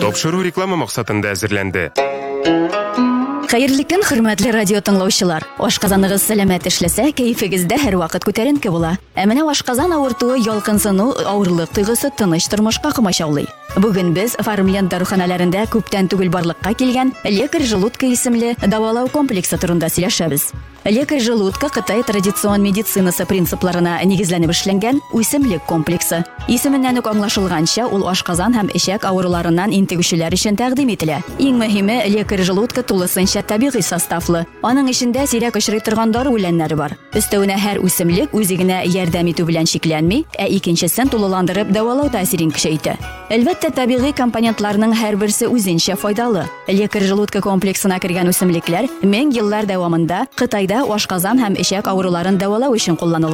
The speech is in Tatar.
Топшыру реклама максатында әзерләнде. Хәерле көн, хөрмәтле радио тыңлаучылар. Ашказаныгыз сәламәт эшләсә, кәефегездә һәр вакыт күтәренке була. Ә менә ашказан авыртуы, ялкынсыну, авырлык тойгысы тыныч тормышка комачаулый. Бүген без Фармленд даруханаларында күптән түгел барлыкка килгән лекарь желудка исемле дәвалау комплексы турында сөйләшәбез. Лекарь желудка Кытай традицион медицинасы принципларына нигезләнеп эшләнгән үсемлек комплексы. Исеменнән үк аңлашылганча, ул ашказан һәм эчәк авыруларыннан интегүчеләр өчен тәкъдим ителә. Иң мөһиме, лекарь желудка тулысынча табигый составлы. Аның эчендә сирәк очрый торган дары үләннәре бар. Өстәвенә һәр үсемлек үзигенә ярдәм итү белән шикләнми, ә икенчесен тулыландырып дәвалау тәэсирен көчәйтә. Әлбәттә, табигый компонентларның һәрберсе үзенчә файдалы. Лекарь желудка комплексына кергән үсемлекләр 1000 еллар дәвамында Кытайда ашказан һәм эчәк авыруларын дәвалау өчен кулланыла.